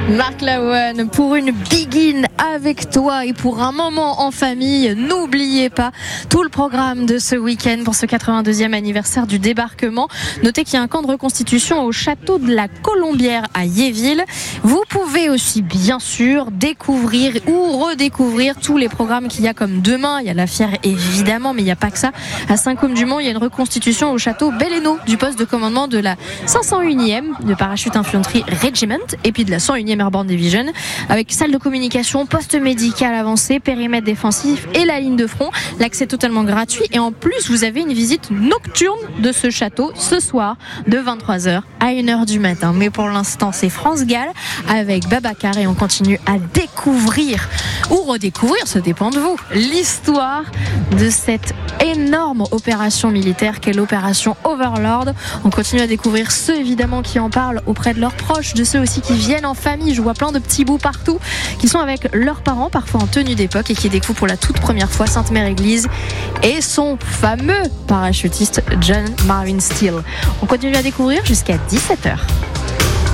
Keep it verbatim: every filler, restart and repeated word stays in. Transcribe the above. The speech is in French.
Marc Lavoine pour une begin avec toi et pour un moment en famille. N'oubliez pas tout le programme de ce week-end pour ce quatre-vingt-deuxième anniversaire du débarquement. Notez qu'il y a un camp de reconstitution au château de la Colombière à Yéville. Vous pouvez aussi bien sûr découvrir ou redécouvrir tous les programmes qu'il y a comme demain. Il y a la fière évidemment, mais il n'y a pas que ça. À Saint-Côme-du-Mont, il y a une reconstitution au château Belléno du poste de commandement de la cinq cent unième de Parachute Infantry Regiment et puis de la cent unième Airborne Division avec salle de communication, poste médical avancé, périmètre défensif et la ligne de front. L'accès est totalement gratuit et en plus vous avez une visite nocturne de ce château ce soir de vingt-trois heures à une heure du matin. Mais pour l'instant c'est France Gall avec Babacar et on continue à découvrir ou redécouvrir, ça dépend de vous, l'histoire de cette énorme opération militaire qu'est l'opération Overlord. On continue à découvrir ceux évidemment qui en parlent auprès de leurs proches, de ceux aussi qui viennent en famille. Je vois plein de petits bouts partout qui sont avec leurs parents, parfois en tenue d'époque, et qui découvrent pour la toute première fois Sainte-Mère-Église et son fameux parachutiste John Marvin Steele. On continue à découvrir jusqu'à dix-sept heures.